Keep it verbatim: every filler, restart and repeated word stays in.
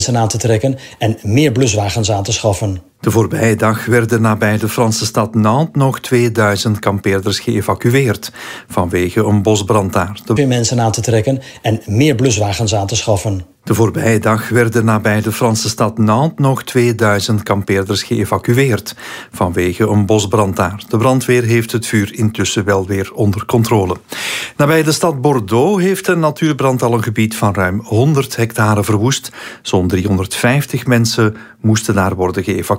aan te trekken en meer bluswagens aan te schaffen. De voorbije dag werden nabij de Franse stad Nantes nog tweeduizend kampeerders geëvacueerd vanwege een bosbrand daar. De... Meer mensen aan te trekken en meer bluswagens aan te schaffen. De voorbije dag werden nabij de Franse stad Nantes nog tweeduizend kampeerders geëvacueerd vanwege een bosbrand daar. De brandweer heeft het vuur intussen wel weer onder controle. Nabij de stad Bordeaux heeft een natuurbrand al een gebied van ruim honderd hectare verwoest. Zo'n driehonderdvijftig mensen moesten daar worden geëvacueerd.